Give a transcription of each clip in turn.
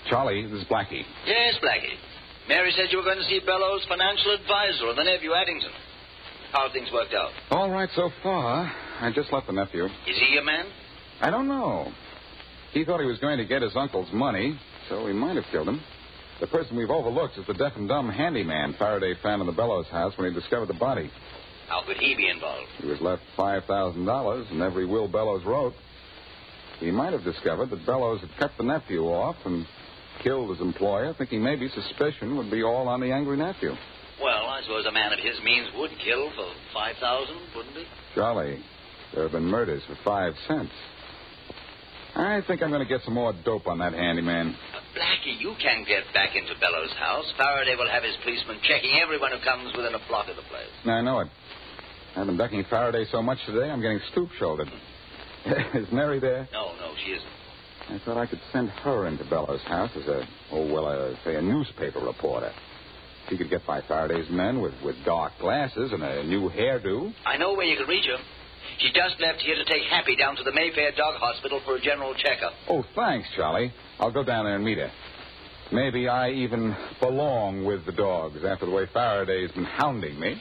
Charlie, this is Blackie. Yes, Blackie. Mary said you were going to see Bellows' financial advisor and the nephew, Addington. How have things worked out? All right so far. I just left the nephew. Is he your man? I don't know. He thought he was going to get his uncle's money, so he might have killed him. The person we've overlooked is the deaf and dumb handyman Faraday found in the Bellows house when he discovered the body. How could he be involved? He was left $5,000 in every will Bellows wrote. He might have discovered that Bellows had cut the nephew off and killed his employer, thinking maybe suspicion would be all on the angry nephew. Well, I suppose a man of his means would kill for $5,000, wouldn't he? Charlie, there have been murders for 5 cents. I think I'm going to get some more dope on that handyman. Blackie, you can get back into Bellows' house. Faraday will have his policemen checking everyone who comes within a block of the place. I know it. I've been ducking Faraday so much today, I'm getting stoop-shouldered. Is Mary there? No, she isn't. I thought I could send her into Bellows' house as a newspaper reporter. She could get by Faraday's men with dark glasses and a new hairdo. I know where you can reach her. She just left here to take Happy down to the Mayfair Dog Hospital for a general checkup. Oh, thanks, Charlie. I'll go down there and meet her. Maybe I even belong with the dogs after the way Faraday's been hounding me.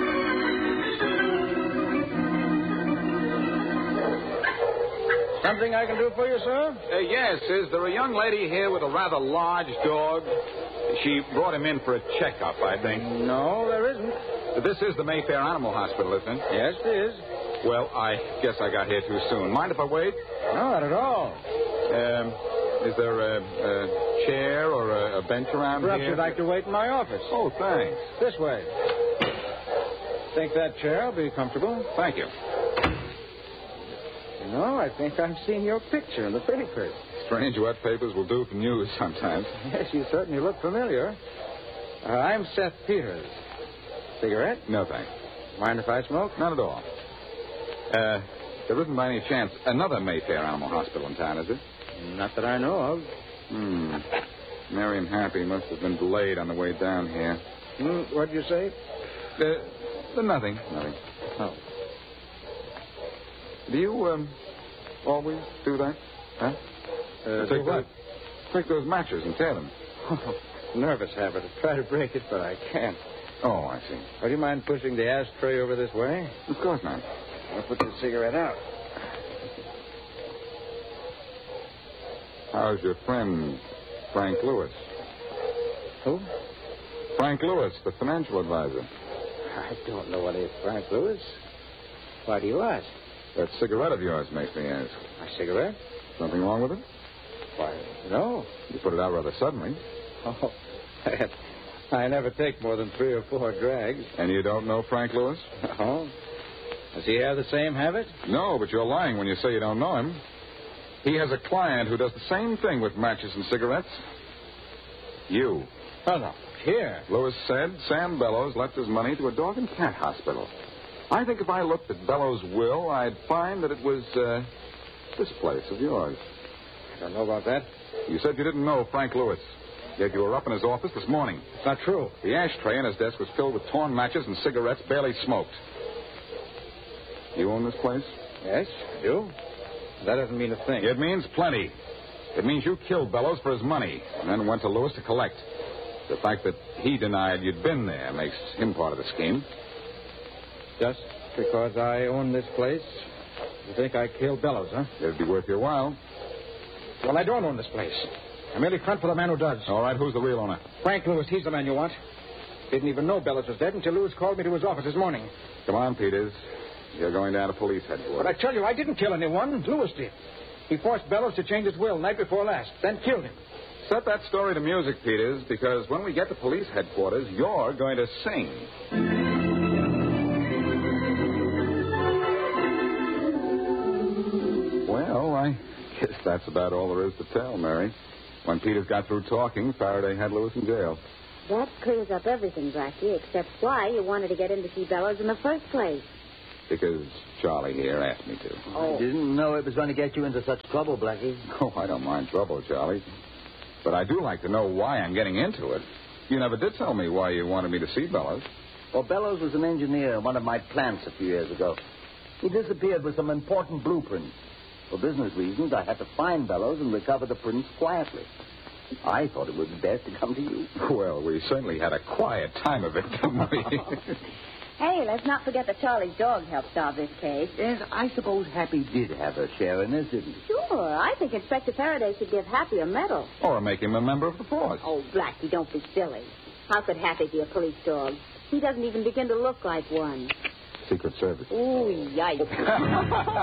Something I can do for you, sir? Yes. Is there a young lady here with a rather large dog? She brought him in for a checkup, I think. No, there isn't. This is the Mayfair Animal Hospital, isn't it? Yes, it is. Well, I guess I got here too soon. Mind if I wait? No, not at all. Is there a chair or a bench around Perhaps here? you'd like to wait in my office. Oh, thanks. This way. Think that chair will be comfortable? Thank you. No, I think I've seen your picture in the papers. Strange what papers will do for news sometimes. Yes, you certainly look familiar. I'm Seth Peters. Cigarette? No, thanks. Mind if I smoke? Not at all. There isn't by any chance another Mayfair Animal Hospital in town, is it? Not that I know of. Mary and Happy must have been delayed on the way down here. What'd you say? Nothing. Oh. Do you, always do that? Huh? Do what? Take those matches and tear them. Nervous habit. I try to break it, but I can't. Oh, I see. Would you mind pushing the ashtray over this way? Of course not. I'll put the cigarette out. How's your friend, Frank Lewis? Who? Frank Lewis, the financial advisor. I don't know any Frank Lewis. Why do you ask? That cigarette of yours makes me ask. My cigarette? Something wrong with it? Why, no. You put it out rather suddenly. Oh, I never take more than 3 or 4 drags. And you don't know Frank Lewis? Oh. Does he have the same habit? No, but you're lying when you say you don't know him. He has a client who does the same thing with matches and cigarettes. You. Oh, no. Here. Lewis said Sam Bellows left his money to a dog and cat hospital. I think if I looked at Bellows' will, I'd find that it was, this place of yours. I don't know about that. You said you didn't know Frank Lewis. Yet you were up in his office this morning. It's not true. The ashtray in his desk was filled with torn matches and cigarettes barely smoked. You own this place? Yes, I do. That doesn't mean a thing. It means plenty. It means you killed Bellows for his money and then went to Lewis to collect. The fact that he denied you'd been there makes him part of the scheme. Just because I own this place, you think I killed Bellows, huh? It'd be worth your while. Well, I don't own this place. I merely front for the man who does. All right, who's the real owner? Frank Lewis, he's the man you want. Didn't even know Bellows was dead until Lewis called me to his office this morning. Come on, Peters. You're going down to police headquarters. But I tell you, I didn't kill anyone. Lewis did. He forced Bellows to change his will night before last, then killed him. Set that story to music, Peters, because when we get to police headquarters, you're going to sing. Well, I guess that's about all there is to tell, Mary. When Peters got through talking, Faraday had Lewis in jail. That clears up everything, Blackie, except why you wanted to get in to see Bellows in the first place. Because Charlie here asked me to. Oh. I didn't know it was going to get you into such trouble, Blackie. Oh, I don't mind trouble, Charlie. But I do like to know why I'm getting into it. You never did tell me why you wanted me to see Bellows. Well, Bellows was an engineer in one of my plants a few years ago. He disappeared with some important blueprints. For business reasons, I had to find Bellows and recover the prints quietly. I thought it was best to come to you. Well, we certainly had a quiet time of it, didn't we? Hey, let's not forget that Charlie's dog helped solve this case. Yes, I suppose Happy did have a share in this, didn't he? Sure. I think Inspector Faraday should give Happy a medal. Or make him a member of the force. Oh, Blackie, don't be silly. How could Happy be a police dog? He doesn't even begin to look like one. Secret Service. Ooh, yikes.